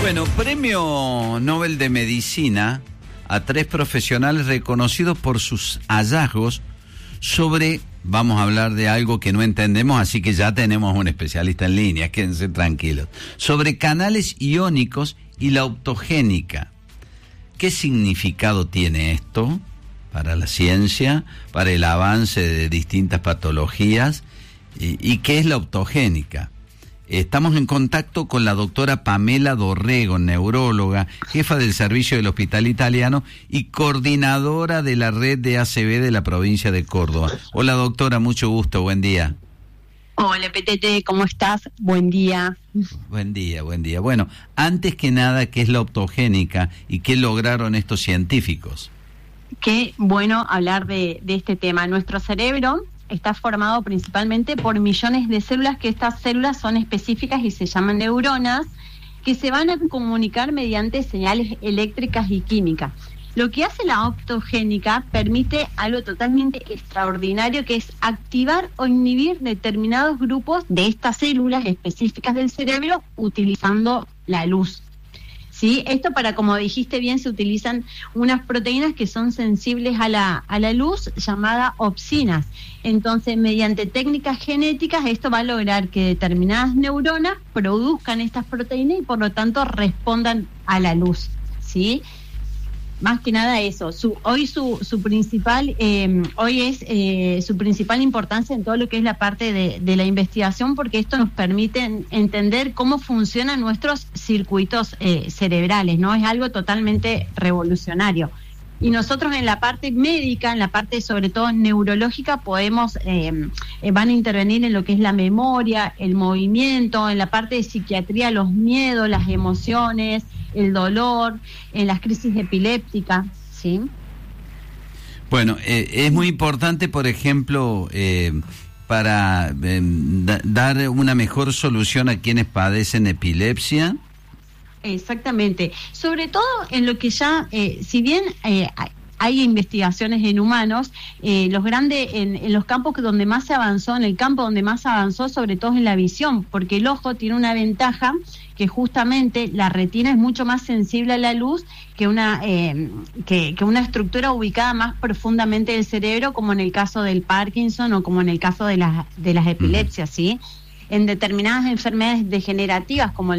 Bueno, Premio Nobel de Medicina a 3 profesionales reconocidos por sus hallazgos sobre, vamos a hablar de algo que no entendemos, así que ya tenemos un especialista en línea, quédense tranquilos, sobre canales iónicos y la optogénica. ¿Qué significado tiene esto para la ciencia, para el avance de distintas patologías? ¿Y qué es la optogénica? Estamos en contacto con la doctora Pamela Dorrego, neuróloga, jefa del servicio del Hospital Italiano y coordinadora de la red de ACV de la provincia de Córdoba. Hola doctora, mucho gusto, buen día. Hola Petete, ¿cómo estás? Buen día. Buen día, buen día. Bueno, antes que nada, ¿qué es la optogénica y qué lograron estos científicos? Qué bueno hablar de este tema. Nuestro cerebro está formado principalmente por millones de células, que estas células son específicas y se llaman neuronas, que se van a comunicar mediante señales eléctricas y químicas. Lo que hace la optogénica permite algo totalmente extraordinario, que es activar o inhibir determinados grupos de estas células específicas del cerebro utilizando la luz. ¿Sí? Esto para, como dijiste bien, se utilizan unas proteínas que son sensibles a la luz, llamadas opsinas. Entonces, mediante técnicas genéticas, esto va a lograr que determinadas neuronas produzcan estas proteínas y por lo tanto respondan a la luz, ¿sí? Más que nada eso. Su principal importancia en todo lo que es la parte de la investigación, porque esto nos permite entender cómo funcionan nuestros circuitos cerebrales, ¿no? Es algo totalmente revolucionario. Y nosotros en la parte médica, en la parte sobre todo neurológica, van a intervenir en lo que es la memoria, el movimiento, en la parte de psiquiatría, los miedos, las emociones, el dolor, en las crisis epilépticas, ¿sí? Bueno, es muy importante, por ejemplo, para dar una mejor solución a quienes padecen epilepsia. Exactamente, sobre todo en lo que ya, si bien hay investigaciones en humanos, en los campos donde más se avanzó, en el campo donde más avanzó sobre todo es en la visión, porque el ojo tiene una ventaja, que justamente la retina es mucho más sensible a la luz que una estructura ubicada más profundamente del cerebro, como en el caso del Parkinson o como en el caso de las epilepsias, ¿sí? En determinadas enfermedades degenerativas como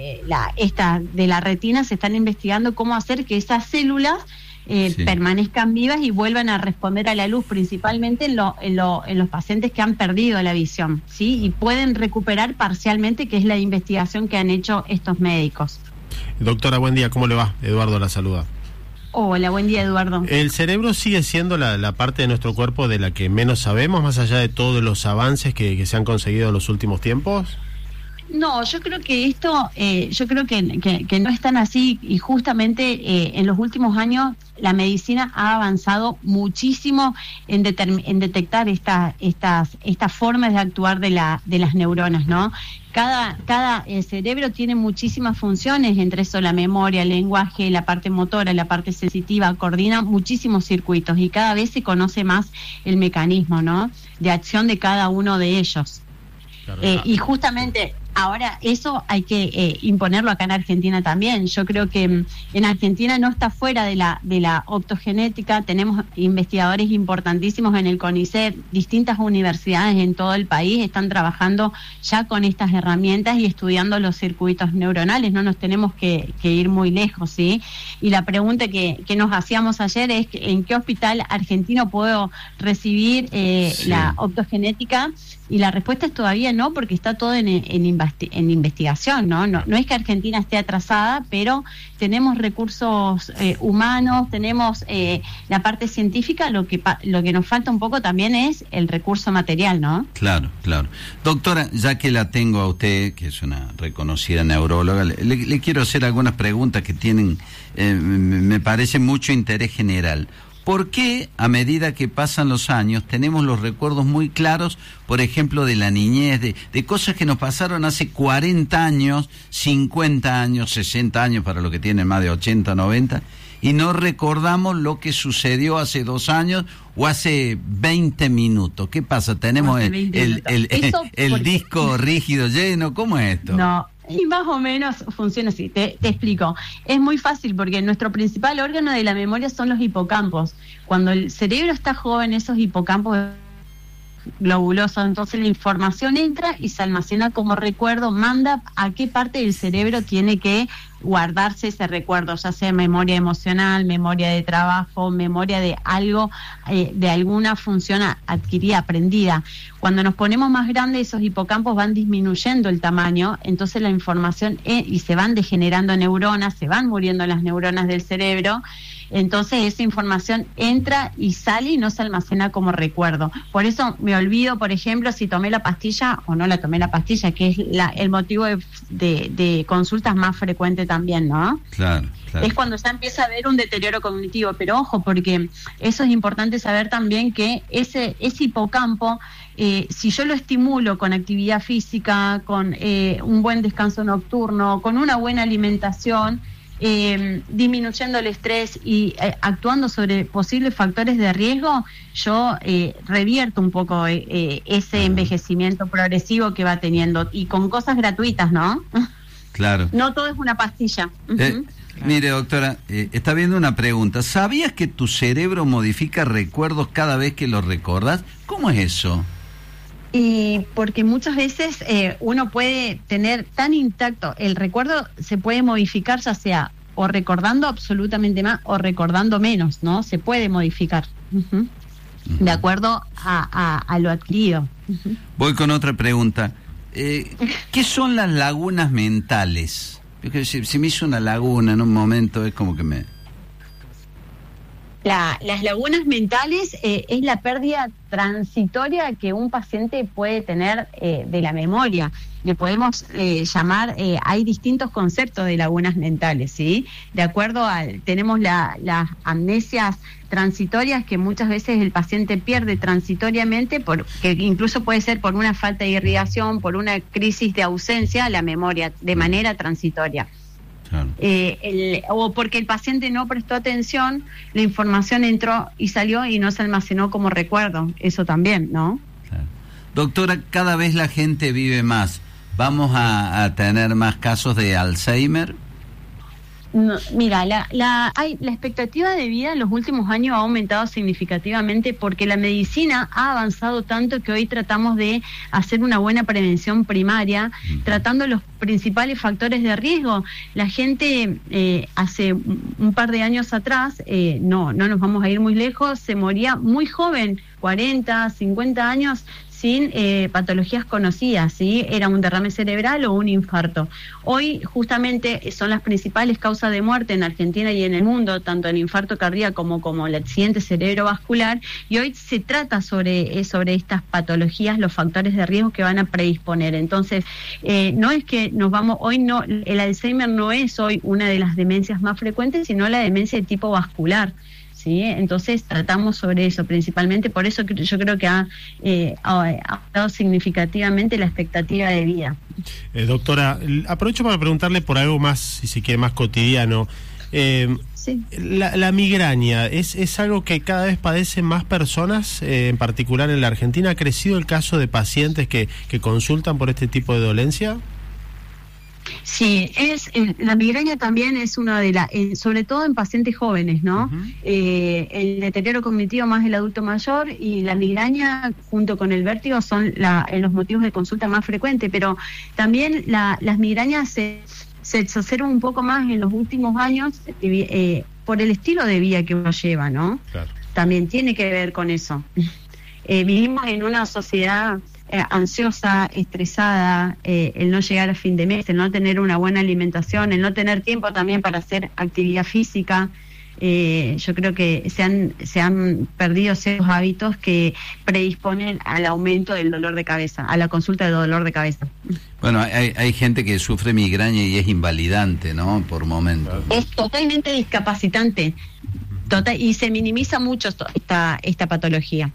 esta de la retina se están investigando cómo hacer que esas células permanezcan vivas y vuelvan a responder a la luz, principalmente en los pacientes que han perdido la visión, ¿sí? Y pueden recuperar parcialmente, que es la investigación que han hecho estos médicos. Doctora, buen día, ¿cómo le va? Eduardo la saluda. Hola, buen día, Eduardo. ¿El cerebro sigue siendo la parte de nuestro cuerpo de la que menos sabemos, más allá de todos los avances que se han conseguido en los últimos tiempos? No, yo creo que esto, que no es tan así, y justamente en los últimos años la medicina ha avanzado muchísimo en detectar estas formas de actuar de las neuronas, ¿no? Cada cerebro tiene muchísimas funciones, entre eso la memoria, el lenguaje, la parte motora, la parte sensitiva, coordina muchísimos circuitos y cada vez se conoce más el mecanismo, ¿no?, de acción de cada uno de ellos. Claro. Y justamente ahora eso hay que imponerlo acá en Argentina también. Yo creo que en Argentina no está fuera de la optogenética. Tenemos investigadores importantísimos en el CONICET, distintas universidades en todo el país están trabajando ya con estas herramientas y estudiando los circuitos neuronales. No nos tenemos que ir muy lejos, ¿sí? Y la pregunta que nos hacíamos ayer es ¿en qué hospital argentino puedo recibir la optogenética? Y la respuesta es todavía no, porque está todo en investigación, ¿no? No es que Argentina esté atrasada, pero tenemos recursos humanos, tenemos la parte científica, lo que nos falta un poco también es el recurso material, ¿no? Claro, claro. Doctora, ya que la tengo a usted, que es una reconocida neuróloga, le quiero hacer algunas preguntas que tienen, me parece, mucho interés general. ¿Por qué, a medida que pasan los años, tenemos los recuerdos muy claros, por ejemplo, de la niñez, de cosas que nos pasaron hace 40 años, 50 años, 60 años, para los que tienen más de 80, 90, y no recordamos lo que sucedió hace 2 años o hace 20 minutos? ¿Qué pasa? ¿Tenemos el disco rígido lleno? ¿Cómo es esto? No, Y más o menos funciona así, te explico. Es muy fácil porque nuestro principal órgano de la memoria son los hipocampos. Cuando el cerebro está joven, esos hipocampos globulosos, entonces la información entra y se almacena como recuerdo, manda a qué parte del cerebro tiene que guardarse ese recuerdo, ya sea memoria emocional, memoria de trabajo, memoria de algo, de alguna función adquirida, aprendida. Cuando nos ponemos más grandes, esos hipocampos van disminuyendo el tamaño, entonces la información y se van degenerando neuronas, se van muriendo las neuronas del cerebro, entonces esa información entra y sale y no se almacena como recuerdo. Por eso me olvido, por ejemplo, si tomé la pastilla o no la tomé la pastilla, que es el motivo de consultas más frecuente también, ¿no? Claro. Es cuando ya empieza a haber un deterioro cognitivo, pero ojo, porque eso es importante saber también que ese hipocampo, si yo lo estimulo con actividad física, con un buen descanso nocturno, con una buena alimentación, disminuyendo el estrés y actuando sobre posibles factores de riesgo, yo revierto un poco ese envejecimiento progresivo que va teniendo, y con cosas gratuitas, ¿no? Claro. No todo es una pastilla. Mire, doctora, está viendo una pregunta. ¿Sabías que tu cerebro modifica recuerdos cada vez que los recordas? ¿Cómo es eso? Y porque muchas veces uno puede tener tan intacto el recuerdo, se puede modificar, ya sea o recordando absolutamente más o recordando menos, ¿no? Se puede modificar de acuerdo a lo adquirido. Voy con otra pregunta. ¿Qué son las lagunas mentales? Porque si me hizo una laguna en un momento, es como que me... Las lagunas mentales es la pérdida transitoria que un paciente puede tener de la memoria. Le podemos llamar, hay distintos conceptos de lagunas mentales, ¿sí? De acuerdo tenemos las amnesias transitorias, que muchas veces el paciente pierde transitoriamente, que incluso puede ser por una falta de irrigación, por una crisis de ausencia, la memoria de manera transitoria. Claro. O porque el paciente no prestó atención, la información entró y salió y no se almacenó como recuerdo, eso también, ¿no? Claro. Doctora, cada vez la gente vive más. ¿Vamos a tener más casos de Alzheimer? No, mira, la expectativa de vida en los últimos años ha aumentado significativamente porque la medicina ha avanzado tanto que hoy tratamos de hacer una buena prevención primaria, tratando los principales factores de riesgo. La gente hace un par de años atrás, no nos vamos a ir muy lejos, se moría muy joven, 40, 50 años, sin patologías conocidas, ¿sí? Era un derrame cerebral o un infarto. Hoy justamente son las principales causas de muerte en Argentina y en el mundo, tanto el infarto cardíaco como el accidente cerebrovascular, y hoy se trata sobre estas patologías, los factores de riesgo que van a predisponer. Entonces, no es que el Alzheimer no es hoy una de las demencias más frecuentes, sino la demencia de tipo vascular. ¿Sí? Entonces tratamos sobre eso principalmente, por eso yo creo que ha aumentado significativamente la expectativa de vida. Doctora, aprovecho para preguntarle por algo más, si se quiere, más cotidiano. Sí. La migraña, ¿es algo que cada vez padecen más personas, en particular en la Argentina? ¿Ha crecido el caso de pacientes que consultan por este tipo de dolencia? Sí, la migraña también es una de sobre todo en pacientes jóvenes, ¿no? El deterioro cognitivo más del adulto mayor, y la migraña junto con el vértigo son los motivos de consulta más frecuentes, pero también las migrañas se exacerban un poco más en los últimos años por el estilo de vida que uno lleva, ¿no? Claro. También tiene que ver con eso. Vivimos en una sociedad ansiosa, estresada, el no llegar a fin de mes, el no tener una buena alimentación, el no tener tiempo también para hacer actividad física. Yo creo que se han perdido ciertos hábitos que predisponen al aumento del dolor de cabeza, a la consulta de dolor de cabeza. Bueno, hay gente que sufre migraña y es invalidante, ¿no? Por momentos. Es totalmente discapacitante, y se minimiza mucho esta patología.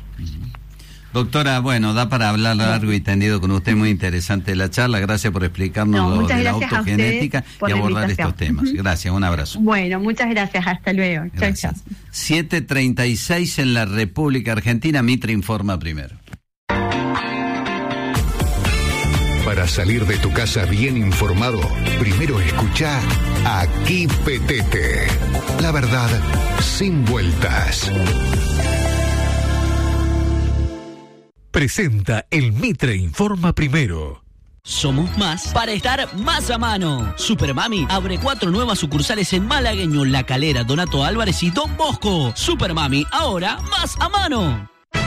Doctora, bueno, da para hablar largo y tendido con usted, muy interesante la charla. Gracias por explicarnos lo de la autogenética y abordar estos temas. Gracias, un abrazo. Bueno, muchas gracias, hasta luego. Chao, chao. 7:36 en la República Argentina, Mitre informa primero. Para Para salir de tu casa bien informado, primero escucha Aquí Petete. La verdad, sin vueltas. Presenta el Mitre Informa Primero. Somos más para estar más a mano. Supermami abre 4 nuevas sucursales en Malagueño, La Calera, Donato Álvarez y Don Bosco. Supermami, ahora más a mano.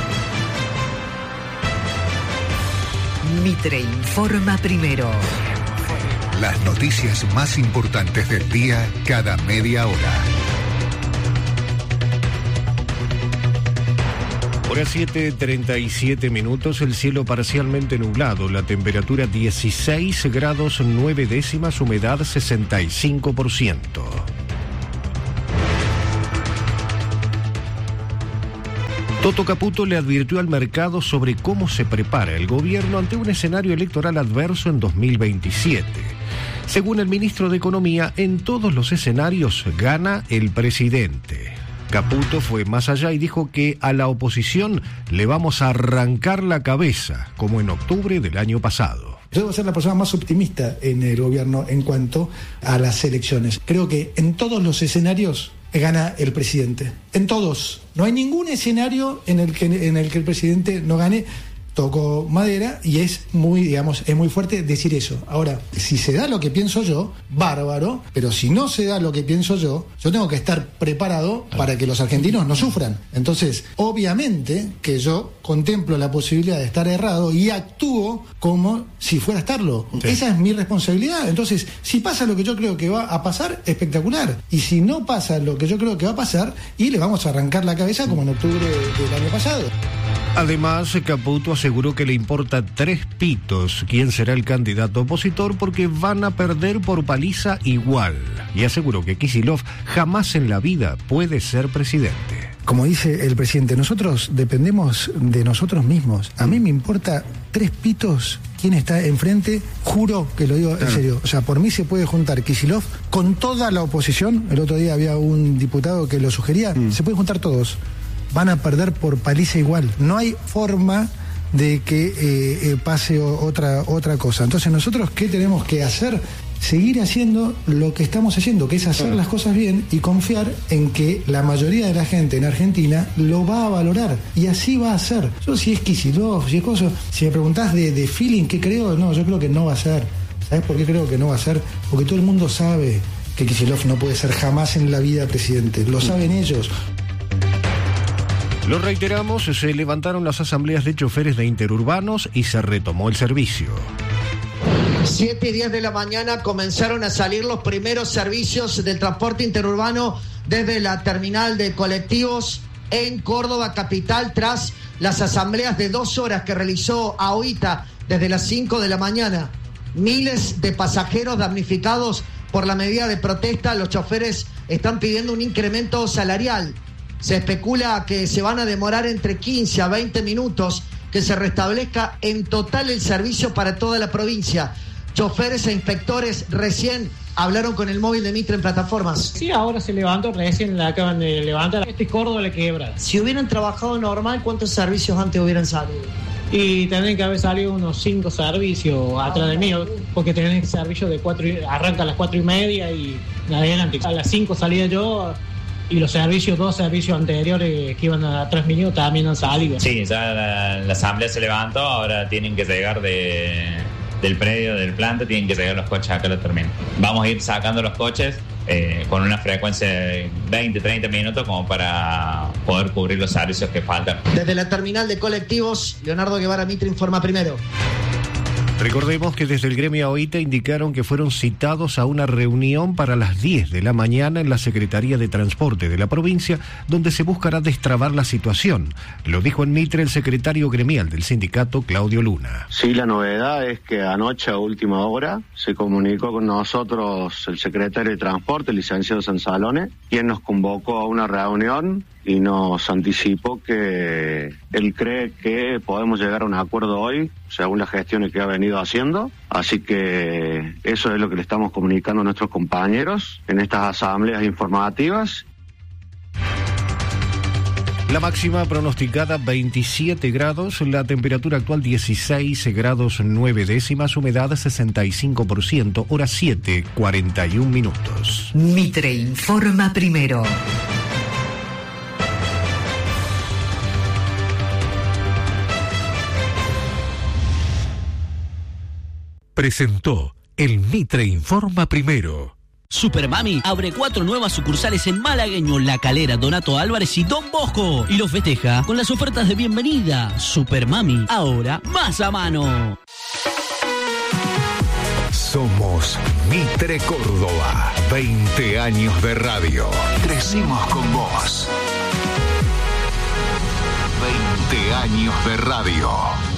Mitre Informa Primero. Las noticias más importantes del día cada media hora. Hora 7:37 minutos, el cielo parcialmente nublado, la temperatura 16 grados 9 décimas, humedad 65%. Toto Caputo le advirtió al mercado sobre cómo se prepara el gobierno ante un escenario electoral adverso en 2027. Según el ministro de Economía, en todos los escenarios gana el presidente. Caputo fue más allá y dijo que a la oposición le vamos a arrancar la cabeza, como en octubre del año pasado. Yo debo ser la persona más optimista en el gobierno en cuanto a las elecciones. Creo que en todos los escenarios gana el presidente. En todos. No hay ningún escenario en el que el presidente no gane. Toco madera y es muy fuerte decir eso. Ahora, si se da lo que pienso yo, bárbaro, pero si no se da lo que pienso yo tengo que estar preparado para que los argentinos no sufran. Entonces, obviamente que yo contemplo la posibilidad de estar errado y actúo como si fuera a estarlo. Sí. Esa es mi responsabilidad. Entonces, si pasa lo que yo creo que va a pasar, espectacular. Y si no pasa lo que yo creo que va a pasar, y le vamos a arrancar la cabeza como en octubre del año pasado. Además, Caputo aseguró que le importa 3 pitos quién será el candidato opositor porque van a perder por paliza igual. Y aseguró que Kicillof jamás en la vida puede ser presidente. Como dice el presidente, nosotros dependemos de nosotros mismos. A mí me importa 3 pitos quién está enfrente, juro que lo digo en serio. O sea, por mí se puede juntar Kicillof con toda la oposición. El otro día había un diputado que lo sugería. Se pueden juntar todos. Van a perder por paliza igual. No hay forma de que pase otra cosa. Entonces, ¿nosotros qué tenemos que hacer? Seguir haciendo lo que estamos haciendo, que es hacer las cosas bien y confiar en que la mayoría de la gente en Argentina lo va a valorar. Y así va a ser. Yo, si es Kicillof, si es cosa, si me preguntás de feeling, ¿qué creo? No, yo creo que no va a ser. ¿Sabes por qué creo que no va a ser? Porque todo el mundo sabe que Kicillof no puede ser jamás en la vida presidente. Lo saben ellos. Lo reiteramos, se levantaron las asambleas de choferes de interurbanos y se retomó el servicio. 7:10 de la mañana comenzaron a salir los primeros servicios del transporte interurbano desde la terminal de colectivos en Córdoba capital tras las asambleas de 2 horas que realizó AOITA desde las 5 de la mañana. Miles de pasajeros damnificados por la medida de protesta. Los choferes están pidiendo un incremento salarial. Se especula que se van a demorar entre 15 a 20 minutos que se restablezca en total el servicio para toda la provincia. Choferes e inspectores recién hablaron con el móvil de Mitre en plataformas. Sí, ahora se levantó, recién la acaban de levantar. Córdoba la quebra. Si hubieran trabajado normal, ¿cuántos servicios antes hubieran salido? Y tendrían que haber salido unos 5 servicios atrás de mí, porque tenés servicio de 4, arranca a las 4:30 y adelante. A las 5 salía yo. Y los servicios, 2 servicios anteriores que iban a 3 minutos también han salido. Sí, ya la asamblea se levantó, ahora tienen que llegar del predio, del planta, tienen que llegar los coches acá a la terminal. Vamos a ir sacando los coches con una frecuencia de 20, 30 minutos como para poder cubrir los servicios que faltan. Desde la terminal de colectivos, Leonardo Guevara, Mitre informa primero. Recordemos que desde el gremio AOITA indicaron que fueron citados a una reunión para las 10 de la mañana en la Secretaría de Transporte de la provincia, donde se buscará destrabar la situación. Lo dijo en Mitre el secretario gremial del sindicato, Claudio Luna. Sí, la novedad es que anoche a última hora se comunicó con nosotros el secretario de Transporte, el licenciado Sansalone, quien nos convocó a una reunión y nos anticipó que él cree que podemos llegar a un acuerdo hoy, según las gestiones que ha venido haciendo. Así que eso es lo que le estamos comunicando a nuestros compañeros en estas asambleas informativas. La máxima pronosticada 27 grados, la temperatura actual 16 grados 9 décimas, humedad 65%, hora 7:41 minutos. Mitre informa primero. Presentó el Mitre Informa Primero. Supermami abre 4 nuevas sucursales en Malagueño, La Calera, Donato Álvarez y Don Bosco. Y los festeja con las ofertas de bienvenida. Supermami, ahora más a mano. Somos Mitre Córdoba. 20 años de radio. Crecimos con vos. 20 años de radio.